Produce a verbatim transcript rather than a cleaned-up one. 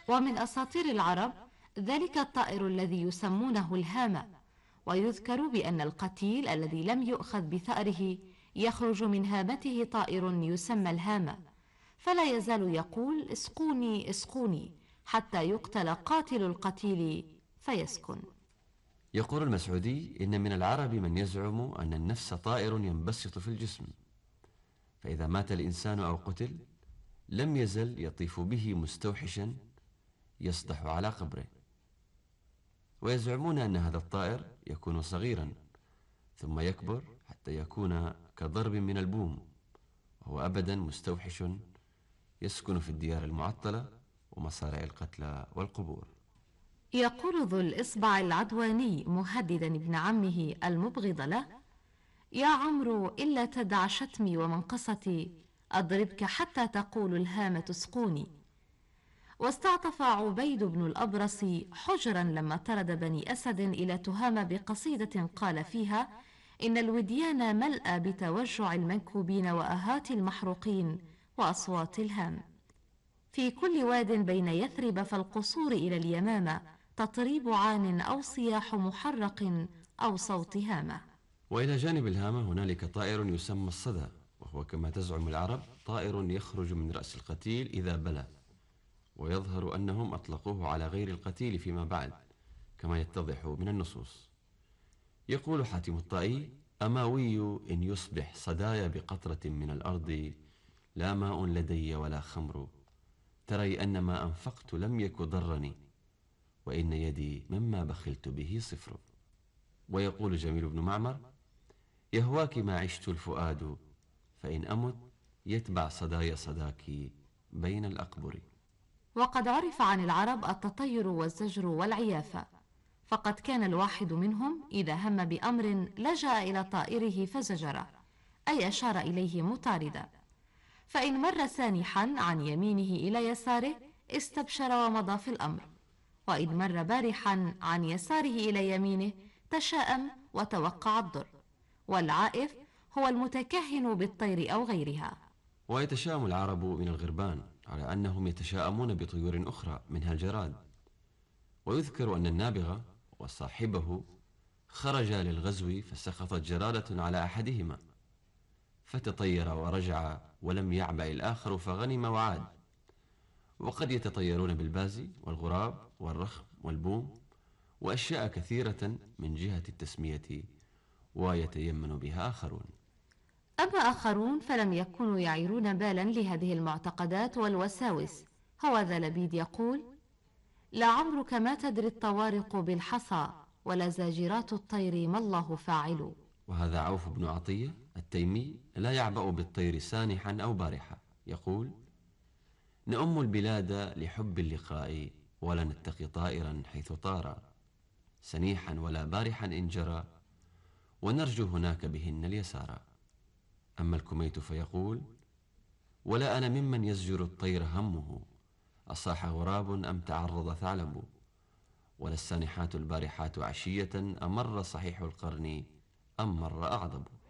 ومن أساطير العرب ذلك الطائر الذي يسمونه الهامة، ويذكر بأن القتيل الذي لم يؤخذ بثأره يخرج من هامته طائر يسمى الهامة، فلا يزال يقول اسقوني اسقوني حتى يقتل قاتل القتيل فيسكن. يقول المسعودي: إن من العرب من يزعم أن النفس طائر ينبسط في الجسم، فإذا مات الإنسان أو قتل لم يزل يطيف به مستوحشا يصدح على قبره. ويزعمون أن هذا الطائر يكون صغيرا ثم يكبر حتى يكون كضرب من البوم، وهو أبدا مستوحش يسكن في الديار المعطلة ومصارع القتلى والقبور. يقول ذو الإصبع العدواني مهددا ابن عمه المبغض له: يا عمرو إلا تدع شتمي ومنقصتي أضربك حتى تقول الهامة اسقوني. واستعطف عبيد بن الأبرص حجرا لما طرد بني أسد إلى تهامة بقصيدة قال فيها: إن الوديان ملأى بتوجع المنكوبين وأهات المحروقين وأصوات الهام. في كل واد بين يثرب فالقصور إلى اليمامة تطريب عان أو صياح محرق أو صوت هامة. وإلى جانب الهامة هنالك طائر يسمى الصدى، وهو كما تزعم العرب طائر يخرج من رأس القتيل إذا بلى، ويظهر أنهم أطلقوه على غير القتيل فيما بعد كما يتضح من النصوص. يقول حاتم الطائي: أماوي إن يصبح صدايا بقطرة من الأرض لا ماء لدي ولا خمر، تري أن ما أنفقت لم يك ضرني وإن يدي مما بخلت به صفر. ويقول جميل بن معمر: يهواك ما عشت الفؤاد فإن أمت يتبع صدايا صداك بين الأقبر. وقد عرف عن العرب التطير والزجر والعيافة، فقد كان الواحد منهم إذا هم بأمر لجأ إلى طائره فزجره، أي أشار إليه مطاردا، فإن مر سانحا عن يمينه إلى يساره استبشر ومضى في الأمر، وإن مر بارحا عن يساره إلى يمينه تشاءم وتوقع الضر. والعائف هو المتكهن بالطير أو غيرها. ويتشاءم العرب من الغربان على أنهم يتشاءمون بطيور أخرى منها الجراد. ويذكر أن النابغة وصاحبه خرجا للغزو فسقطت جرادة على أحدهما فتطير ورجع ولم يعبأ الآخر فغنم وعاد. وقد يتطيرون بالبازي والغراب والرخم والبوم وأشياء كثيرة من جهة التسمية ويتيمن بها آخرون. أما آخرون فلم يكونوا يعيرون بالا لهذه المعتقدات والوساوس. هوذا لبيد يقول: لعمرك ما تدري الطوارق بالحصى ولا زاجرات الطير ما الله فاعل. وهذا عوف بن عطية التيمي لا يعبأ بالطير سانحا أو بارحا، يقول: نؤم البلاد لحب اللقاء ولا نتقي طائرا حيث طار، سنيحا ولا بارحا إن جرى ونرجو هناك بهن اليسار. أما الكميت فيقول: ولا أنا ممن يزجر الطير همه، أصاح غراب أم تعرض ثعلب، ولا السانحات البارحات عشية أمر صحيح القرن أم مر أغضب.